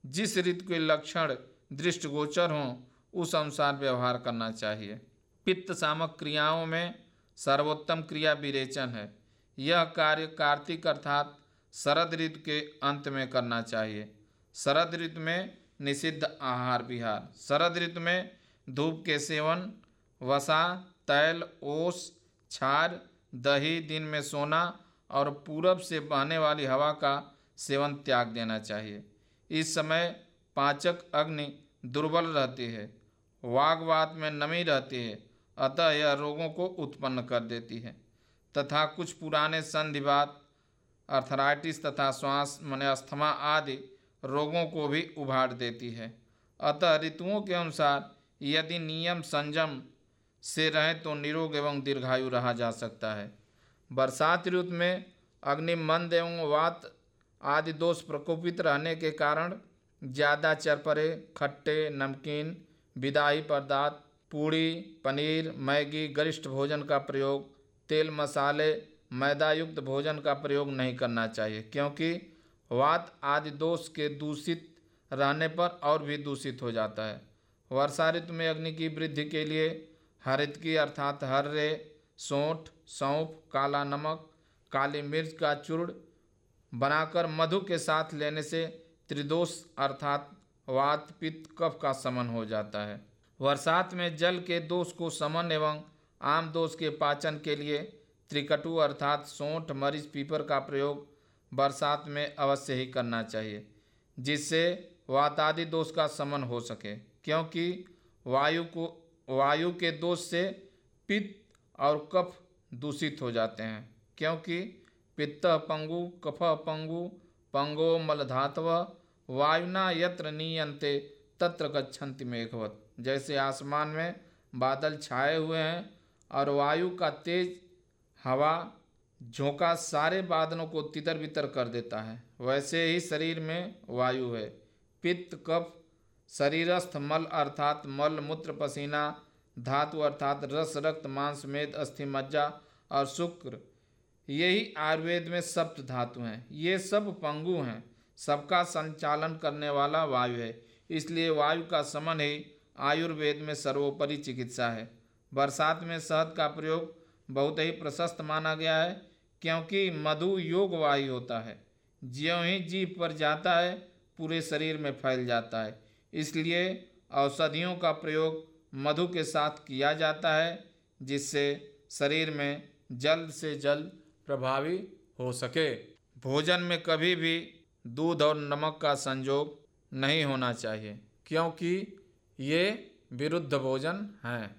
जिस ऋतु के लक्षण दृष्टिगोचर हों उस अनुसार व्यवहार करना चाहिए। पित्त सामक क्रियाओं में सर्वोत्तम क्रिया विरेचन है। यह कार्य कार्तिक अर्थात शरद ऋतु के अंत में करना चाहिए। शरद ऋतु में निषिद्ध आहार विहार। शरद ऋतु में धूप के सेवन, वसा, तैल, ओस, छार, दही, दिन में सोना और पूरब से बहने वाली हवा का सेवन त्याग देना चाहिए। इस समय पाचक अग्नि दुर्बल रहती है, वाग्वात में नमी रहती है, अतः यह रोगों को उत्पन्न कर देती है तथा कुछ पुराने संधिवात, अर्थराइटिस तथा श्वास माने अस्थमा आदि रोगों को भी उभार देती है। अतः ऋतुओं के अनुसार यदि नियम संयम से रहें तो निरोग एवं दीर्घायु रहा जा सकता है। बरसात ऋतु में अग्नि मंद एवं वात आदि दोष प्रकोपित रहने के कारण ज़्यादा चरपरे, खट्टे, नमकीन, विदाई पदार्थ, पूड़ी, पनीर, मैगी, गरिष्ठ भोजन का प्रयोग, तेल, मसाले, मैदा युक्त भोजन का प्रयोग नहीं करना चाहिए, क्योंकि वात आदि दोष के दूषित रहने पर और भी दूषित हो जाता है। वर्षा ऋतु में अग्नि की वृद्धि के लिए हरितकी अर्थात हर्रे, सौंठ, सौंफ, काला नमक, काली मिर्च का चूर्ण बनाकर मधु के साथ लेने से त्रिदोष अर्थात वात, पित्त, कफ का शमन हो जाता है। बरसात में जल के दोष को शमन एवं आम दोष के पाचन के लिए त्रिकटु अर्थात सौंठ, मरीच, पीपर का प्रयोग बरसात में अवश्य ही करना चाहिए, जिससे वातादि दोष का शमन हो सके, क्योंकि वायु के दोष से पित्त और कफ दूषित हो जाते हैं। क्योंकि पित्त पंगु, कफ पंगु, पंगो मलधातव वायुना यत्र नीयन्ते तत्र गच्छन्ति मेघवत। जैसे आसमान में बादल छाए हुए हैं और वायु का तेज हवा झोंका सारे बादलों को तितर बितर कर देता है, वैसे ही शरीर में वायु है। पित्त, कफ, शरीरस्थ मल अर्थात मल, मूत्र, पसीना, धातु अर्थात रस, रक्त, मांस, मेद, अस्थि, मज्जा और शुक्र, यही आयुर्वेद में सप्त धातु हैं। ये सब पंगु हैं, सबका संचालन करने वाला वायु है। इसलिए वायु का शमन ही आयुर्वेद में सर्वोपरि चिकित्सा है। बरसात में शहद का प्रयोग बहुत ही प्रशस्त माना गया है, क्योंकि मधु योग वायु होता है, ज्यों ही जीभ पर जाता है पूरे शरीर में फैल जाता है। इसलिए औषधियों का प्रयोग मधु के साथ किया जाता है, जिससे शरीर में जल्द से जल्द प्रभावी हो सके। भोजन में कभी भी दूध और नमक का संयोग नहीं होना चाहिए, क्योंकि ये विरुद्ध भोजन हैं।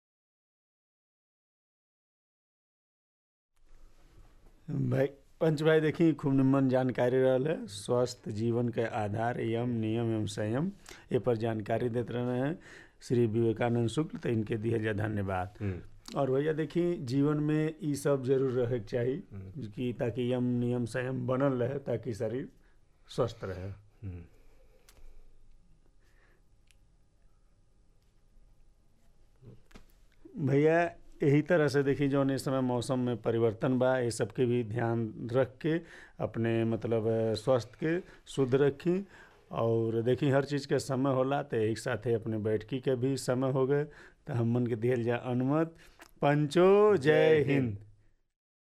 भाई पंच भाई देखी खूब निम्न जानकारी रहल है। स्वस्थ जीवन के आधार यम, नियम एवं संयम ये पर जानकारी देते रहे हैं श्री विवेकानंद शुक्ल, तो इनके दिए जा धन्यवाद। और भैया देखी जीवन में ये सब जरूर रहे के चाहिए, कि ताकि यम, नियम, संयम बनल रहे, ताकि शरीर स्वस्थ रहे। भैया यही तरह से देखी जौन इस समय मौसम में परिवर्तन बा, ये सबके भी ध्यान रख के अपने मतलब स्वास्थ्य के शुद्ध रखी। और देखी हर चीज़ के समय होला, तो एक साथ अपने बैठकी के भी समय हो गए, तो हम मन के दियल जा अनुमत। पंचो जय हिंद।